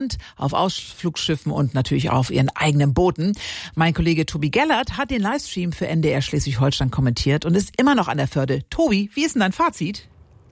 Land, auf Ausflugsschiffen und natürlich auch auf ihren eigenen Booten. Mein Kollege Tobi Gellert hat den Livestream für NDR Schleswig-Holstein kommentiert und ist immer noch an der Förde. Tobi, wie ist denn dein Fazit?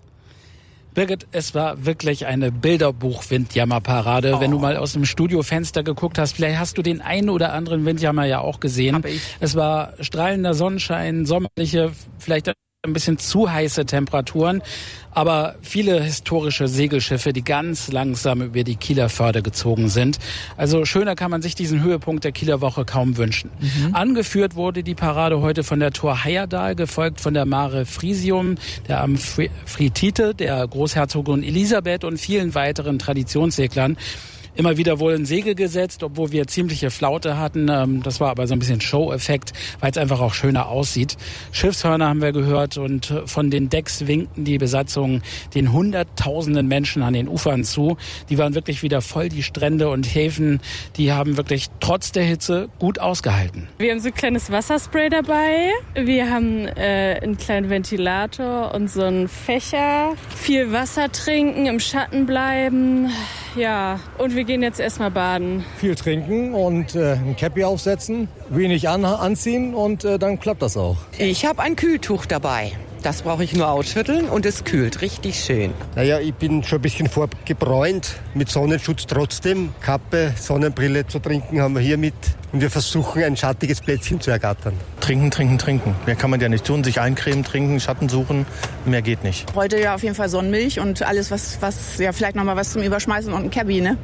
Birgit, es war wirklich eine Bilderbuch-Windjammerparade. Wenn du mal aus dem Studiofenster geguckt hast, vielleicht hast du den einen oder anderen Windjammer ja auch gesehen. Es war strahlender Sonnenschein, sommerliche, vielleicht ein bisschen zu heiße Temperaturen, aber viele historische Segelschiffe, die ganz langsam über die Kieler Förde gezogen sind. Also schöner kann man sich diesen Höhepunkt der Kieler Woche kaum wünschen. Angeführt wurde die Parade heute von der Thor Heyerdahl, gefolgt von der Mare Frisium, der Amphitite, der Großherzogin Elisabeth und vielen weiteren Traditionsseglern. Immer wieder wohl ein Segel gesetzt, obwohl wir ziemliche Flaute hatten. Das war aber so ein bisschen Show-Effekt, weil es einfach auch schöner aussieht. Schiffshörner haben wir gehört und von den Decks winkten die Besatzungen den hunderttausenden Menschen an den Ufern zu. Die waren wirklich wieder voll, die Strände und Häfen. Die haben wirklich trotz der Hitze gut ausgehalten. Wir haben so ein kleines Wasserspray dabei. Wir haben einen kleinen Ventilator und so einen Fächer. Viel Wasser trinken, im Schatten bleiben. Ja, und wir gehen jetzt erstmal baden. Viel trinken und ein Käppi aufsetzen, wenig anziehen und dann klappt das auch. Ich habe ein Kühltuch dabei. Das brauche ich nur ausschütteln und es kühlt richtig schön. Naja, ich bin schon ein bisschen vorgebräunt, mit Sonnenschutz trotzdem. Kappe, Sonnenbrille zu trinken haben wir hier mit. Und wir versuchen, ein schattiges Plätzchen zu ergattern. Trinken, trinken, trinken. Mehr kann man ja nicht tun. Sich eincremen, trinken, Schatten suchen. Mehr geht nicht. Heute ja auf jeden Fall Sonnenmilch und alles, was ja vielleicht nochmal was zum Überschmeißen und ein Cabby, ne?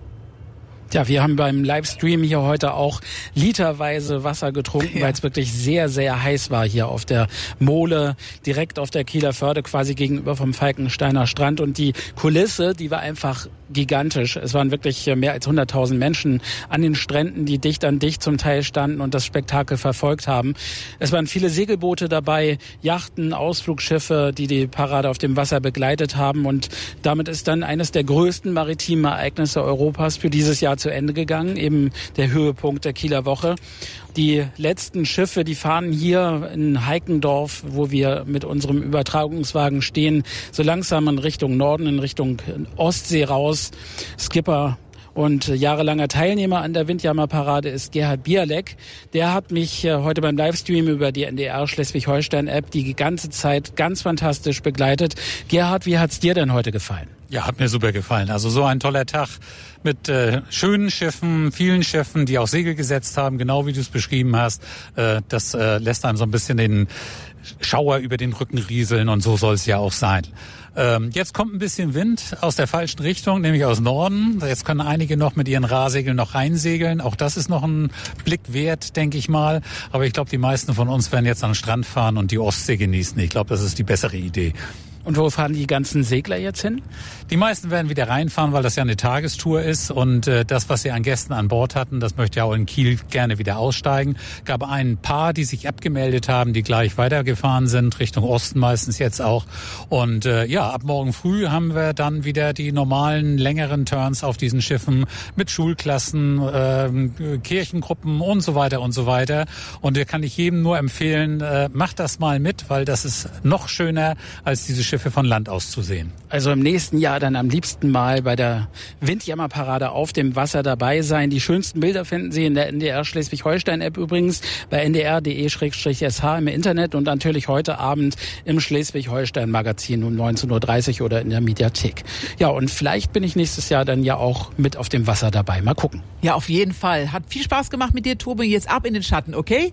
Ja, wir haben beim Livestream hier heute auch literweise Wasser getrunken, weil es wirklich sehr, sehr heiß war hier auf der Mole, direkt auf der Kieler Förde, quasi gegenüber vom Falkensteiner Strand. Und die Kulisse, die war einfach gigantisch. Es waren wirklich mehr als 100.000 Menschen an den Stränden, die dicht an dicht zum Teil standen und das Spektakel verfolgt haben. Es waren viele Segelboote dabei, Yachten, Ausflugschiffe, die die Parade auf dem Wasser begleitet haben. Und damit ist dann eines der größten maritimen Ereignisse Europas für dieses Jahr zu Ende gegangen, eben der Höhepunkt der Kieler Woche. Die letzten Schiffe, die fahren hier in Heikendorf, wo wir mit unserem Übertragungswagen stehen, so langsam in Richtung Norden, in Richtung Ostsee raus. Skipper und jahrelanger Teilnehmer an der Windjammerparade ist Gerhard Bierleck. Der hat mich heute beim Livestream über die NDR Schleswig-Holstein-App die ganze Zeit ganz fantastisch begleitet. Gerhard, wie hat's dir denn heute gefallen? Ja, hat mir super gefallen. Also so ein toller Tag mit schönen Schiffen, vielen Schiffen, die auch Segel gesetzt haben, genau wie du es beschrieben hast. Das lässt einem so ein bisschen den Schauer über den Rücken rieseln und so soll es ja auch sein. Jetzt kommt ein bisschen Wind aus der falschen Richtung, nämlich aus Norden. Jetzt können einige noch mit ihren Rahsegeln noch reinsegeln. Auch das ist noch ein Blick wert, denke ich mal. Aber ich glaube, die meisten von uns werden jetzt an den Strand fahren und die Ostsee genießen. Ich glaube, das ist die bessere Idee. Und wo fahren die ganzen Segler jetzt hin? Die meisten werden wieder reinfahren, weil das ja eine Tagestour ist. Und das, was sie an Gästen an Bord hatten, das möchte ja auch in Kiel gerne wieder aussteigen. Gab ein paar, die sich abgemeldet haben, die gleich weitergefahren sind, Richtung Osten meistens jetzt auch. Und ab morgen früh haben wir dann wieder die normalen, längeren Turns auf diesen Schiffen mit Schulklassen, Kirchengruppen und so weiter und so weiter. Und da kann ich jedem nur empfehlen, macht das mal mit, weil das ist noch schöner, als diese Schiffe von Land aus zu sehen. Also im nächsten Jahr dann am liebsten mal bei der Windjammerparade auf dem Wasser dabei sein. Die schönsten Bilder finden Sie in der NDR Schleswig-Holstein-App übrigens, bei ndr.de/sh im Internet und natürlich heute Abend im Schleswig-Holstein-Magazin um 19.30 Uhr oder in der Mediathek. Ja, und vielleicht bin ich nächstes Jahr dann ja auch mit auf dem Wasser dabei. Mal gucken. Ja, auf jeden Fall. Hat viel Spaß gemacht mit dir, Tobi. Jetzt ab in den Schatten, okay?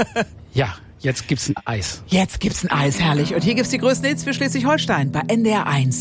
Ja. Jetzt gibt's ein Eis. Jetzt gibt's ein Eis, herrlich. Und hier gibt's die größten Hits für Schleswig-Holstein bei NDR 1.